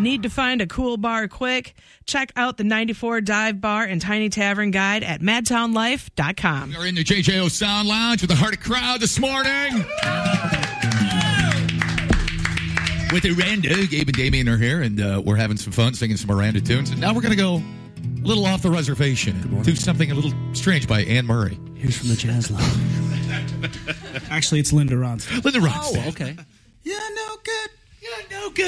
Need to find a cool bar quick? Check out the 94 Dive Bar and Tiny Tavern Guide at madtownlife.com. We are in the JJO Sound Lounge with the Heart of Crowd this morning. With Miranda, Gabe and Damien are here, and we're having some fun singing some Miranda tunes. And now we're going to go a little off the reservation, do something a little strange by Anne Murray. Here's from the Jazz Lounge. Actually, it's Linda Ronstadt. Linda Ronstadt. Oh, okay.